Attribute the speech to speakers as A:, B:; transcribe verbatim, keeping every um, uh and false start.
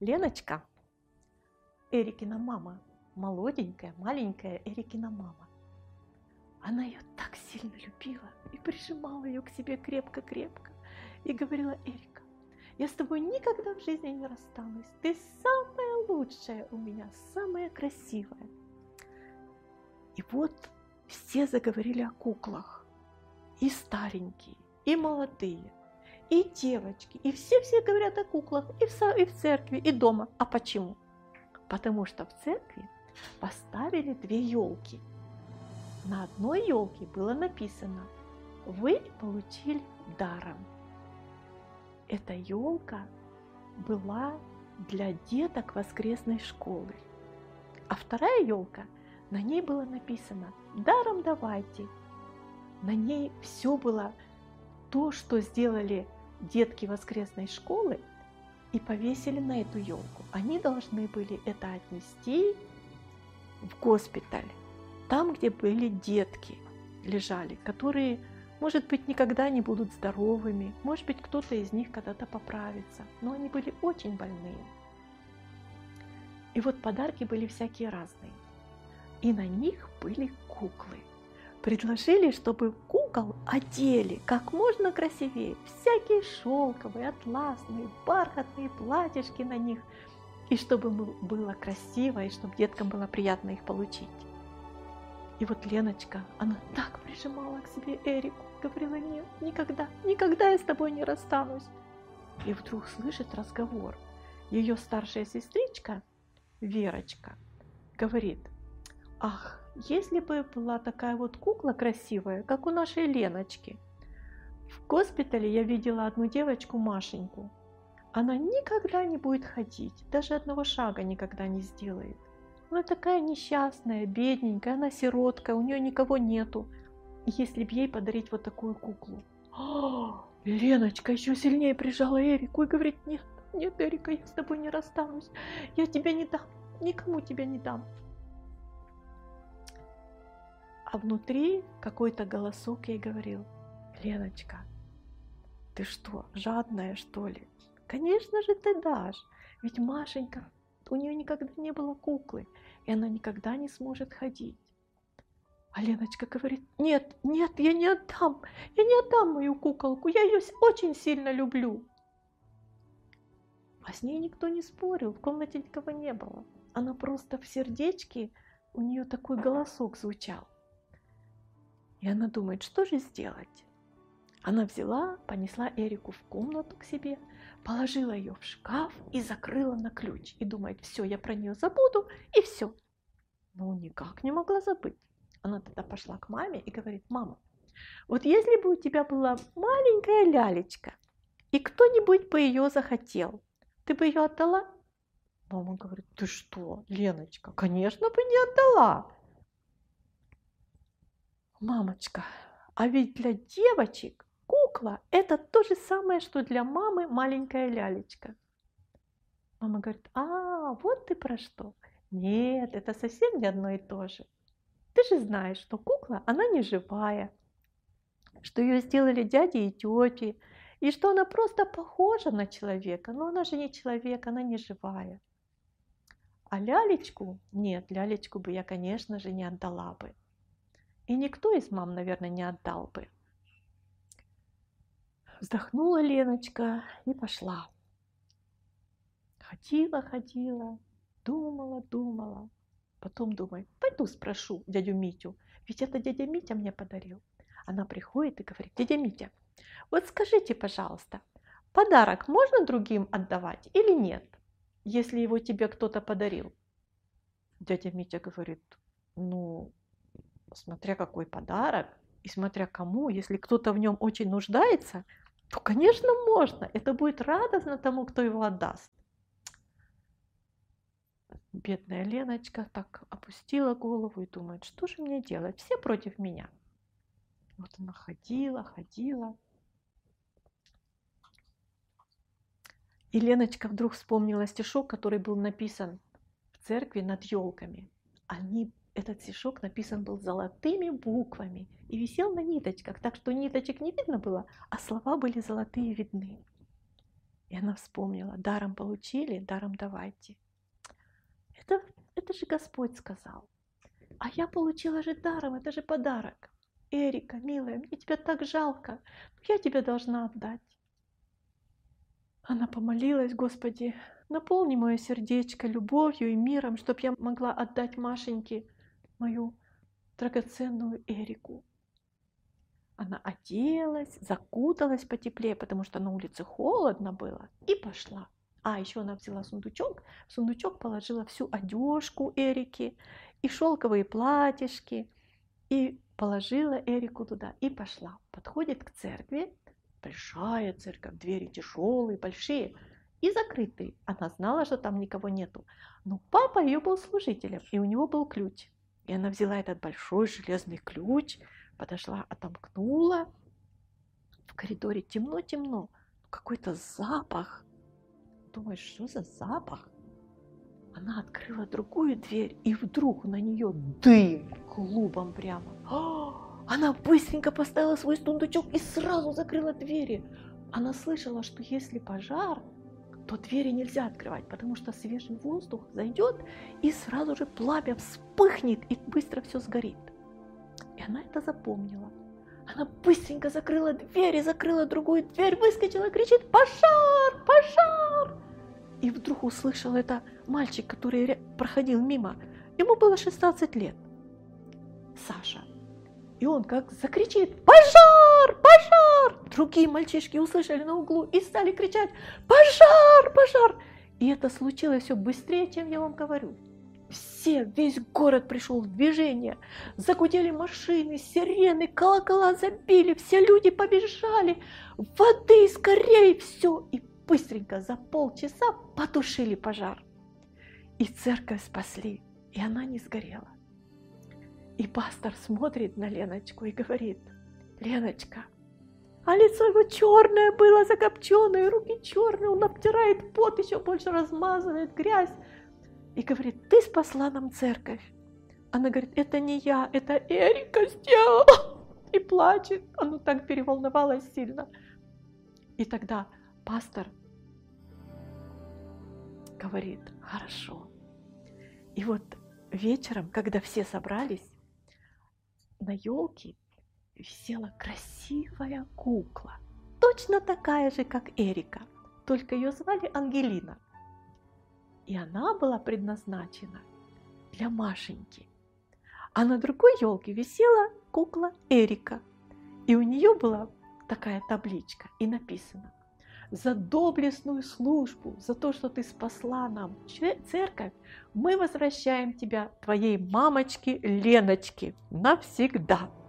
A: Леночка, Эрикина мама, молоденькая, маленькая Эрикина мама. Она ее так сильно любила и прижимала ее к себе крепко-крепко и говорила: Эрика, я с тобой никогда в жизни не расстанусь, ты самая лучшая у меня, самая красивая. И вот все заговорили о куклах, и старенькие, и молодые, и девочки, и все-все говорят о куклах, и в, и в церкви, и дома. А почему? Потому что в церкви поставили две елки. На одной елке было написано: вы получили даром. Эта елка была для деток воскресной школы. А вторая елка, на ней было написано: даром давайте. На ней все было то, что сделали детки воскресной школы, и повесили на эту елку. Они должны были это отнести в госпиталь, там, где были детки, лежали, которые, может быть, никогда не будут здоровыми, может быть, кто-то из них когда-то поправится, но они были очень больные. И вот подарки были всякие разные, и на них были куклы. Предложили, чтобы кукол одели как можно красивее, всякие шелковые, атласные, бархатные платьишки на них, и чтобы было красиво, и чтобы деткам было приятно их получить. И вот Леночка, она так прижимала к себе Эрику, говорила: нет, никогда, никогда я с тобой не расстанусь. И вдруг слышит разговор. Ее старшая сестричка, Верочка, говорит: ах, если бы была такая вот кукла красивая, как у нашей Леночки. В госпитале я видела одну девочку, Машеньку. Она никогда не будет ходить, даже одного шага никогда не сделает. Она такая несчастная, бедненькая, она сиротка, у нее никого нету. Если б ей подарить вот такую куклу. О, Леночка еще сильнее прижала Эрику и говорит: нет, нет, Эрика, я с тобой не расстанусь, я тебя не дам, никому тебя не дам. А внутри какой-то голосок ей говорил: Леночка, ты что, жадная, что ли? Конечно же ты дашь, ведь Машенька, у нее никогда не было куклы, и она никогда не сможет ходить. А Леночка говорит: нет, нет, я не отдам, я не отдам мою куколку, я ее очень сильно люблю. А с ней никто не спорил, в комнате никого не было. Она просто в сердечке, у нее такой голосок звучал. И она думает, что же сделать? Она взяла, понесла Эрику в комнату к себе, положила ее в шкаф и закрыла на ключ. И думает: все, я про нее забуду, и все. Но никак не могла забыть. Она тогда пошла к маме и говорит: мама, вот если бы у тебя была маленькая лялечка, и кто-нибудь бы ее захотел, ты бы ее отдала? Мама говорит: ты что, Леночка, конечно бы не отдала. Мамочка, а ведь для девочек кукла – это то же самое, что для мамы маленькая лялечка. Мама говорит: а, вот ты про что. Нет, это совсем не одно и то же. Ты же знаешь, что кукла, она не живая, что ее сделали дяди и тети, и что она просто похожа на человека, но она же не человек, она не живая. А лялечку, нет, лялечку бы я, конечно же, не отдала бы. И никто из мам, наверное, не отдал бы. Вздохнула Леночка и пошла. Ходила, ходила, думала, думала. Потом думает: пойду спрошу дядю Митю, ведь это дядя Митя мне подарил. Она приходит и говорит: дядя Митя, вот скажите, пожалуйста, подарок можно другим отдавать или нет, если его тебе кто-то подарил? Дядя Митя говорит: ну, смотря какой подарок и смотря кому, если кто-то в нем очень нуждается, то, конечно, можно. Это будет радостно тому, кто его отдаст. Бедная Леночка так опустила голову и думает: что же мне делать? Все против меня. Вот она ходила, ходила. И Леночка вдруг вспомнила стишок, который был написан в церкви над елками. Они Этот стишок написан был золотыми буквами и висел на ниточках, так что ниточек не видно было, а слова были золотые видны. И она вспомнила: даром получили, даром давайте. Это, это же Господь сказал. А я получила же даром, это же подарок. Эрика, милая, мне тебя так жалко, но я тебя должна отдать. Она помолилась: Господи, наполни мое сердечко любовью и миром, чтобы я могла отдать Машеньке мою драгоценную Эрику. Она оделась, закуталась потеплее, потому что на улице холодно было, и пошла. А еще она взяла сундучок, в сундучок положила всю одежку Эрики, и шелковые платьишки, и положила Эрику туда, и пошла. Подходит к церкви, большая церковь, двери тяжелые, большие и закрытые. Она знала, что там никого нету, но папа ее был служителем, и у него был ключ. И она взяла этот большой железный ключ, подошла, отомкнула. В коридоре темно-темно, какой-то запах. Думаешь, что за запах? Она открыла другую дверь, и вдруг на нее дым клубом прямо. Она быстренько поставила свой сундучок и сразу закрыла двери. Она слышала, что если пожар, то двери нельзя открывать, потому что свежий воздух зайдет, и сразу же пламя вспыхнет, и быстро все сгорит. И она это запомнила. Она быстренько закрыла дверь и закрыла другую дверь, выскочила, кричит: пожар, пожар! И вдруг услышал это мальчик, который проходил мимо. Ему было шестнадцать лет, Саша. И он как закричит: пожар, пожар! Другие мальчишки услышали на углу и стали кричать: пожар, пожар! И это случилось все быстрее, чем я вам говорю. Все, весь город пришел в движение. Загудели машины, сирены, колокола забили, все люди побежали. Воды, скорее, все. И быстренько за полчаса потушили пожар. И церковь спасли, и она не сгорела. И пастор смотрит на Леночку и говорит: Леночка, а лицо его черное было, закопченное, руки черные, он обтирает пот, еще больше размазывает грязь. И говорит: ты спасла нам церковь. Она говорит: это не я, это Эрика сделала. И плачет, она так переволновалась сильно. И тогда пастор говорит: хорошо. И вот вечером, когда все собрались, на елке висела красивая кукла, точно такая же, как Эрика, только ее звали Ангелина. И она была предназначена для Машеньки. А на другой елке висела кукла Эрика. И у нее была такая табличка, и написано: за доблестную службу, за то, что ты спасла нам церковь, мы возвращаем тебя твоей мамочке Леночке навсегда.